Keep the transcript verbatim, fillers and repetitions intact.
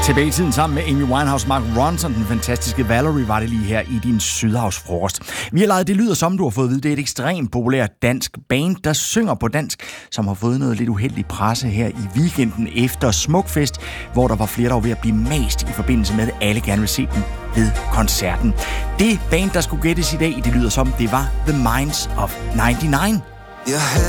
Tilbage i tiden sammen med Amy Winehouse, Mark Ronson, den fantastiske Valerie, var det lige her i din Sydhavsfrokost. Vi har lejet Det Lyder Som, du har fået at vide, det er et ekstremt populært dansk band, der synger på dansk, som har fået noget lidt uheldig presse her i weekenden efter Smukfest, hvor der var flere, der var ved at blive mast i forbindelse med, at alle gerne vil se dem ved koncerten. Det band, der skulle gættes i dag i Det Lyder Som, det var The Minds of nioghalvfems.